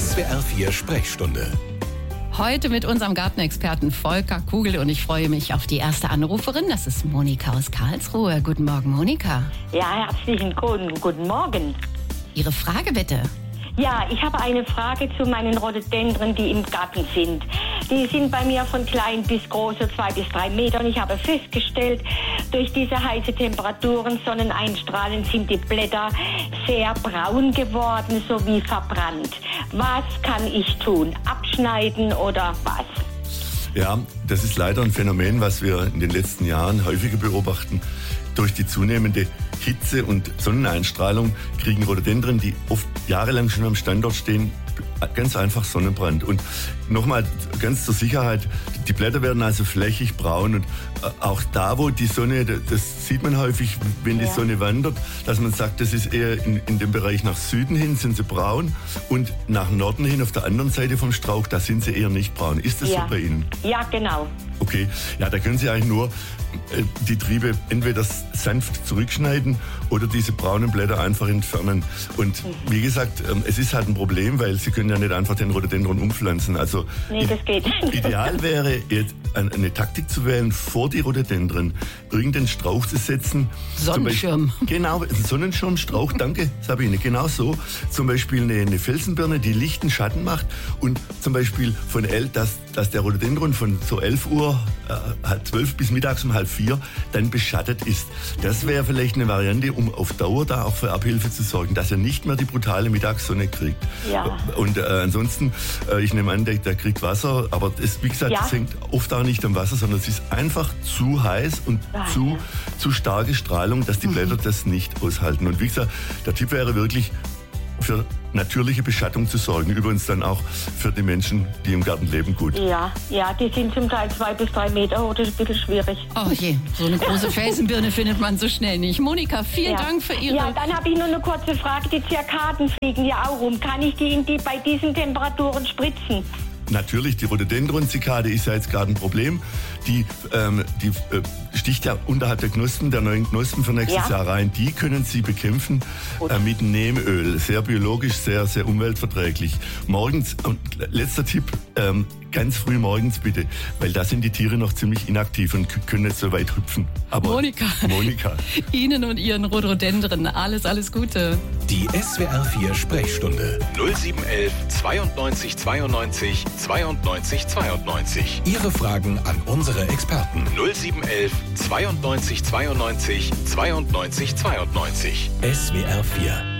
SWR 4 Sprechstunde. Heute mit unserem Gartenexperten Volker Kugel und ich freue mich auf die erste Anruferin. Das ist Monika aus Karlsruhe. Guten Morgen, Monika. Ja, herzlichen guten Morgen. Ihre Frage bitte. Ja, ich habe eine Frage zu meinen Rhododendren, die im Garten sind. Die sind bei mir von klein bis groß, so 2 bis 3 Meter. Und ich habe festgestellt, durch diese heißen Temperaturen, Sonneneinstrahlen, sind die Blätter sehr braun geworden, sowie verbrannt. Was kann ich tun? Abschneiden oder was? Ja, das ist leider ein Phänomen, was wir in den letzten Jahren häufiger beobachten. Durch die zunehmende Hitze und Sonneneinstrahlung kriegen Rhododendren, die oft jahrelang schon am Standort stehen, ganz einfach Sonnenbrand. Und nochmal ganz zur Sicherheit, die Blätter werden also flächig braun und auch da, wo die Sonne, das sieht man häufig, wenn die Sonne wandert, dass man sagt, das ist eher in dem Bereich nach Süden hin, sind sie braun und nach Norden hin, auf der anderen Seite vom Strauch, da sind sie eher nicht braun. Ist das so bei Ihnen? Ja, genau. Okay, ja, da können Sie eigentlich nur die Triebe entweder sanft zurückschneiden oder diese braunen Blätter einfach entfernen. Und wie gesagt, es ist halt ein Problem, weil Sie können ja nicht einfach den Rhododendron umpflanzen. Also nee, das geht nicht. Ideal wäre jetzt eine Taktik zu wählen, vor die Rhododendren irgendeinen Strauch zu setzen. Sonnenschirm. Genau, ein Sonnenschirmstrauch, danke Sabine, genau so. Zum Beispiel eine Felsenbirne, die lichten Schatten macht und zum Beispiel dass der Rhododendron von so 11 Uhr, halb 12 bis mittags um 3:30 dann beschattet ist. Das wäre vielleicht eine Variante, um auf Dauer da auch für Abhilfe zu sorgen, dass er nicht mehr die brutale Mittagssonne kriegt. Ja. Und ansonsten, ich nehme an, der kriegt Wasser, aber das, wie gesagt, das hängt oft auch nicht am Wasser, sondern es ist einfach zu heiß und zu starke Strahlung, dass die Blätter das nicht aushalten. Und wie gesagt, der Tipp wäre wirklich, für natürliche Beschattung zu sorgen. Übrigens dann auch für die Menschen, die im Garten leben, gut. Ja, die sind zum Teil 2 bis 3 Meter hoch, das ist ein bisschen schwierig. Oh je, so eine große Felsenbirne findet man so schnell nicht. Monika, vielen Dank für Ihre... Ja, dann habe ich noch eine kurze Frage. Die Zirkaden fliegen ja auch rum. Kann ich die bei diesen Temperaturen spritzen? Natürlich, die Rhododendron-Zikade ist ja jetzt gerade ein Problem. Die sticht ja unterhalb der Knospen, der neuen Knospen für nächstes Jahr rein. Die können Sie bekämpfen mit Neemöl. Sehr biologisch, sehr, sehr umweltverträglich. Morgens, und letzter Tipp, ganz früh morgens bitte, weil da sind die Tiere noch ziemlich inaktiv und können nicht so weit hüpfen. Aber Monika, Ihnen und Ihren Rhododendren alles Gute. Die SWR 4 Sprechstunde 0711 92 92 92 92. Ihre Fragen an unsere Experten 0711 92 92 92 92. SWR 4